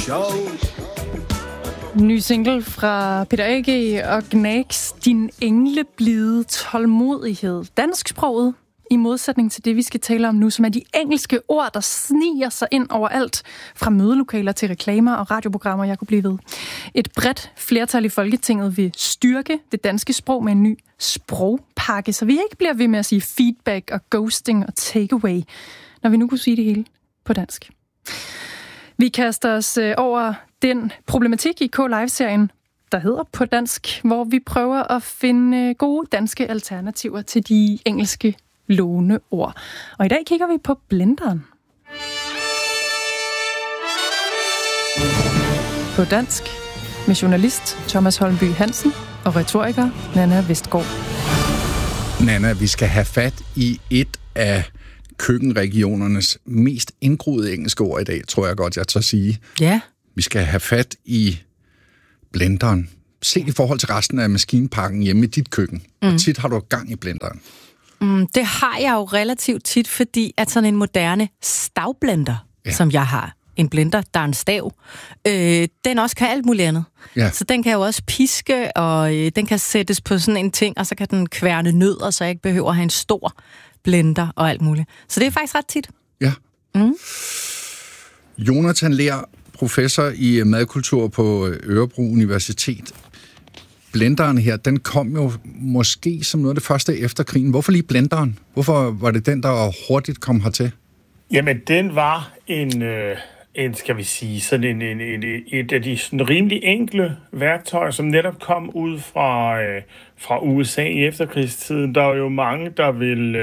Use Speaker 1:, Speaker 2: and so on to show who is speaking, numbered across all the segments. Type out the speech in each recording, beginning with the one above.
Speaker 1: show.
Speaker 2: Ny single fra Peter A.G. og Gnags, Din engleblide tålmodighed. Dansksproget, i modsætning til det, vi skal tale om nu, som er de engelske ord, der sniger sig ind overalt, fra mødelokaler til reklamer og radioprogrammer, jeg kunne blive ved. Et bredt flertal i Folketinget vil styrke det danske sprog med en ny sprogpakke, så vi ikke bliver ved med at sige feedback og ghosting og takeaway, når vi nu kunne sige det hele på dansk. Vi kaster os over den problematik i K-Live-serien, der hedder På Dansk, hvor vi prøver at finde gode danske alternativer til de engelske låneord. Og i dag kigger vi på blenderen. På dansk med journalist Thomas Holmby Hansen og retoriker Nanna Vestgaard.
Speaker 3: Nanna, vi skal have fat i et af køkkenregionernes mest indgroede engelske ord i dag, tror jeg godt, jeg tør sige.
Speaker 2: Ja.
Speaker 3: Vi skal have fat i blenderen. Se i forhold til resten af maskinpakken hjemme i dit køkken. Hvor tit har du gang i blenderen?
Speaker 4: Det har jeg jo relativt tit, fordi at sådan en moderne stavblender, som jeg har, en blender, der er en stav, den også kan alt muligt andet. Ja. Så den kan jo også piske, og den kan sættes på sådan en ting, og så kan den kværne nødder, så jeg ikke behøver at have en stor blender og alt muligt. Så det er faktisk ret tit.
Speaker 3: Ja. Jonathan Ler, professor i madkultur på Örebro Universitet. Blenderen her, den kom jo måske som noget af det første efter krigen. Hvorfor lige blenderen? Hvorfor var det den, der hurtigt kom hertil?
Speaker 5: Jamen, den var en skal vi sige, sådan et af de sådan rimelig enkle værktøjer, som netop kom ud fra USA i efterkrigstiden. Der er jo mange, der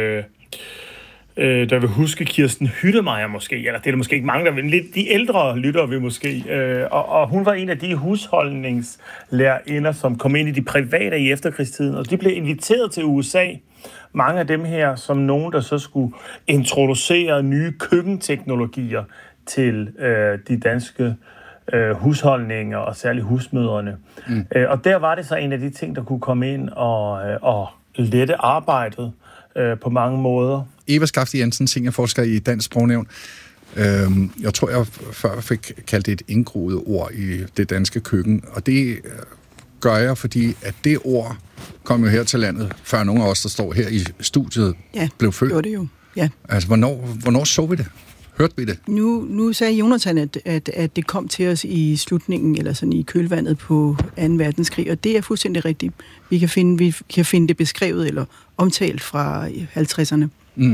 Speaker 5: vil huske Kirsten Hyttemeier måske, eller det er der måske ikke mange, der vil, lidt de ældre lyttere vil måske, og hun var en af de husholdningslærerinder, som kom ind i de private i efterkrigstiden, og de blev inviteret til USA, mange af dem her, som nogen, der så skulle introducere nye køkkenteknologier til de danske husholdninger, og særligt husmødrene. Og der var det så en af de ting, der kunne komme ind og lette arbejdet på mange måder.
Speaker 3: Eva Skafte Jensen, seniorforsker i Dansk Sprognævn. Jeg tror, jeg før fik kaldt det et indgroet ord i det danske køkken, og det gør jeg, fordi at det ord kom jo her til landet, før nogle af os, der står her i studiet, blev født.
Speaker 6: Ja, det jo. Ja.
Speaker 3: Altså, hvornår så vi det? Hørte vi det?
Speaker 6: Nu sagde Jonathan, at det kom til os i slutningen, eller sådan i kølvandet på 2. verdenskrig, og det er fuldstændig rigtigt. Vi kan finde det beskrevet eller omtalt fra 50'erne.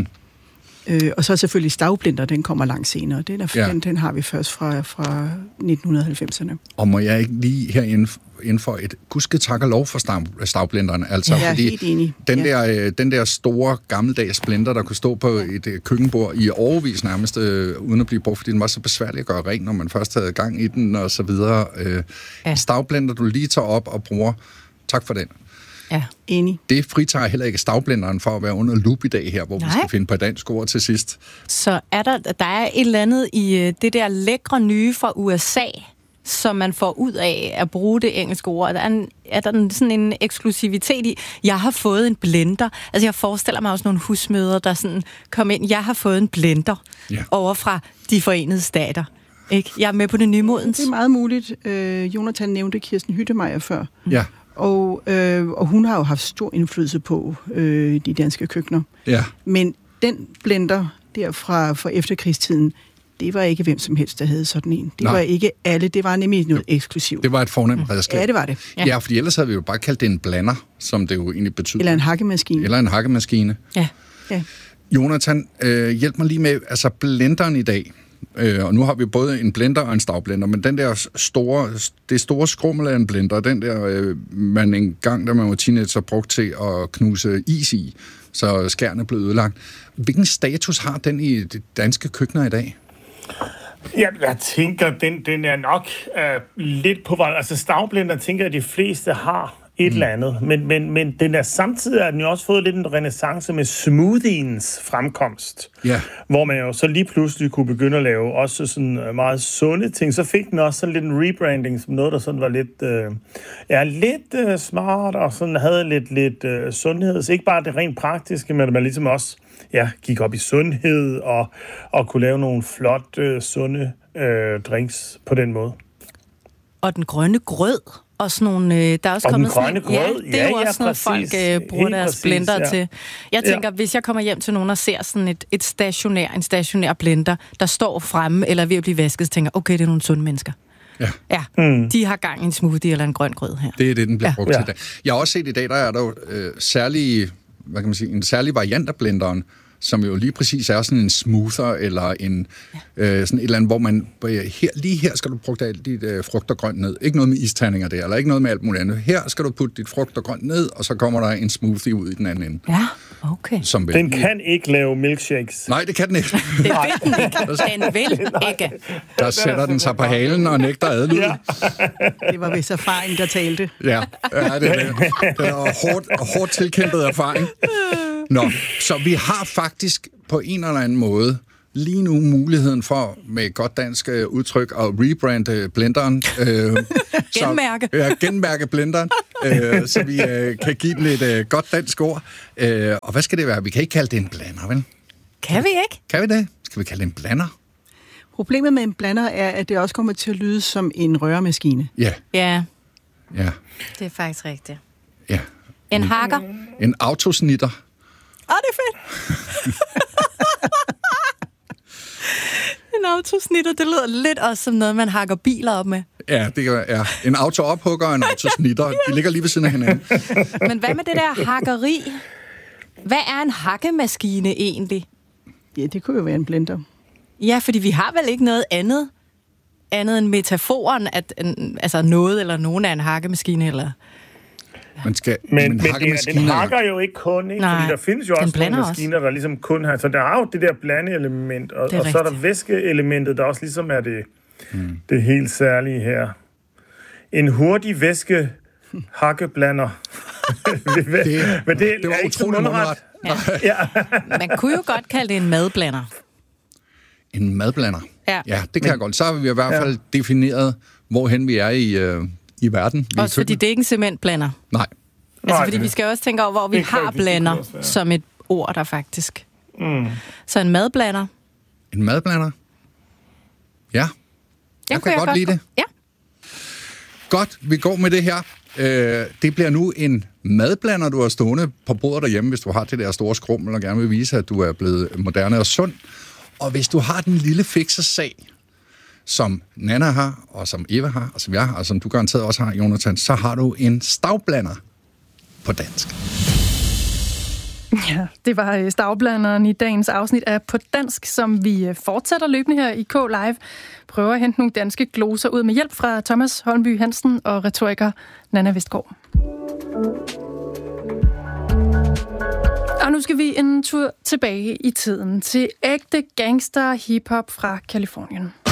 Speaker 6: Og så selvfølgelig stavblender, den kommer langt senere. Den har vi først fra 1990'erne.
Speaker 3: Og må jeg ikke lige her inden for et gudske tak og lov for stavblenderen? Altså,
Speaker 6: ja, fordi helt enig.
Speaker 3: Den der store gammeldags blender, der kunne stå på et køkkenbord i årevis nærmest, uden at blive brugt, fordi den var så besværlig at gøre ren, når man først havde gang i den og så videre. Stavblender, du lige tager op og bruger. Tak for den.
Speaker 6: Ja, enig.
Speaker 3: Det fritager heller ikke stavblenderen for at være under lup i dag her, hvor vi skal finde på dansk ord til sidst.
Speaker 4: Så er der er et eller andet i det der lækre nye fra USA, som man får ud af at bruge det engelske ord. Er der sådan en eksklusivitet i, jeg har fået en blender. Altså jeg forestiller mig også nogle husmødre, der sådan kom ind, jeg har fået en blender over fra de Forenede Stater. Ikke? Jeg er med på det nye modens.
Speaker 6: Det er meget muligt. Jonathan nævnte Kirsten Hyttemeier før.
Speaker 3: Ja.
Speaker 6: Og hun har jo haft stor indflydelse på de danske køkkener.
Speaker 3: Ja.
Speaker 6: Men den blender der fra efterkrigstiden, det var ikke hvem som helst, der havde sådan en. Det var ikke alle, det var nemlig noget eksklusivt.
Speaker 3: Det var et fornemt redskab.
Speaker 6: Ja, det var det.
Speaker 3: Ja, fordi ellers havde vi jo bare kaldt det en blander, som det jo egentlig betyder.
Speaker 6: Eller en hakkemaskine.
Speaker 4: Ja.
Speaker 3: Jonathan, hjælp mig lige med, altså blenderen i dag, og nu har vi både en blender og en stavblender, men den der store skrummel af en blender, den der, man engang, da man var teenager, brugte til at knuse is i, så skærene blev ødelagt. Hvilken status har den i de danske køkkener i dag?
Speaker 5: Ja, jeg tænker, den er nok lidt på vej. Altså stavblender, tænker jeg, de fleste har et eller andet. Men den er samtidig, at den jo også fået lidt en renæssance med smoothiens fremkomst. Ja. Hvor man jo så lige pludselig kunne begynde at lave også sådan meget sunde ting. Så fik den også sådan lidt en rebranding, som noget, der sådan var lidt smart, og sådan havde lidt sundhed. Så ikke bare det rent praktiske, men man ligesom også gik op i sundhed, og kunne lave nogle flotte, sunde drinks på den måde.
Speaker 4: Og den grønne grød. Og sådan nogle, der er også
Speaker 5: og
Speaker 4: kommet
Speaker 5: den grønne grød,
Speaker 4: det er jo også noget, folk bruger deres blender til. Jeg tænker, hvis jeg kommer hjem til nogen og ser sådan en stationær blender, der står fremme eller er ved at blive vasket, så tænker jeg, okay, det er nogle sunde mennesker. Ja. De har gang i en smoothie eller en grøn grød her.
Speaker 3: Det er det, den bliver brugt til i dag. Jeg har også set i dag, der er der jo en særlig variant af blenderen, som jo lige præcis er sådan en smoother, eller en sådan et eller andet, hvor man lige her skal du putte alt dit frugt og grønt ned. Ikke noget med isterninger der, eller ikke noget med alt muligt andet. Her skal du putte dit frugt og grønt ned, og så kommer der en smoothie ud i den anden ende.
Speaker 4: Ja, okay.
Speaker 5: Den kan ikke lave milkshakes.
Speaker 3: Nej, det kan den ikke.
Speaker 4: Det vil den ikke. Den vil ikke.
Speaker 3: Der sætter den sig på halen og nægter adlyd.
Speaker 6: Ja. Det var vist erfaring, der talte.
Speaker 3: Ja, det er hårdt tilkæmpet erfaring. Nå, så vi har faktisk på en eller anden måde lige nu muligheden for, med et godt dansk udtryk, at rebrande blenderen.
Speaker 4: Genmærke.
Speaker 3: Genmærke blenderen, så vi kan give den et godt dansk ord. Og hvad skal det være? Vi kan ikke kalde det en blander, vel?
Speaker 4: Kan vi ikke?
Speaker 3: Kan vi det? Skal vi kalde det en blander?
Speaker 6: Problemet med en blander er, at det også kommer til at lyde som en røremaskine.
Speaker 3: Ja.
Speaker 4: Det er faktisk rigtigt.
Speaker 3: Ja.
Speaker 4: En hakker.
Speaker 3: En autosnitter.
Speaker 4: Det er fedt. En autosnitter, det lyder lidt også som noget, man hakker biler op med.
Speaker 3: Ja, det er en autoophugger og en autosnitter. De ligger lige ved siden af hinanden.
Speaker 4: Men hvad med det der hakkeri? Hvad er en hakkemaskine egentlig?
Speaker 6: Ja, det kunne jo være en blender.
Speaker 4: Ja, fordi vi har vel ikke noget andet end metaforen, at altså noget eller nogen er en hakkemaskine, eller...
Speaker 5: Men den hakker jo ikke kun, ikke? Fordi der findes jo også nogle maskiner, der ligesom kun har... Så der er jo det der blandeelement, og så er der væskeelementet, der også ligesom er det helt særlige her. En hurtig væske hakkeblander.
Speaker 3: det var utroligt mundret.
Speaker 4: Ja. Man kunne jo godt kalde det en madblander.
Speaker 3: En madblander?
Speaker 4: Ja,
Speaker 3: det kan jeg godt. Så har vi i hvert fald defineret, hvorhen vi er i verden.
Speaker 4: Også fordi det er ikke en cementblander.
Speaker 3: Nej.
Speaker 4: Altså fordi vi skal også tænke over, hvor vi har blander som et ord, der faktisk. Så en madblander.
Speaker 3: En madblander? Ja. Jeg kan godt lide det.
Speaker 4: Ja.
Speaker 3: Godt, vi går med det her. Det bliver nu en madblander, du har stående på bordet derhjemme, hvis du har det der store skrummel og gerne vil vise, at du er blevet moderne og sund. Og hvis du har den lille fiksersag, som Nana har, og som Eva har, og som jeg har, og som du garanteret også har, Jonathan, så har du en stavblander på dansk.
Speaker 2: Ja, det var stavblanderen i dagens afsnit af På Dansk, som vi fortsætter løbende her i K-Live. Prøver at hente nogle danske gloser ud med hjælp fra Thomas Holmby Hansen og retoriker Nanna Vestgaard. Og nu skal vi en tur tilbage i tiden til ægte gangster hiphop fra Californien.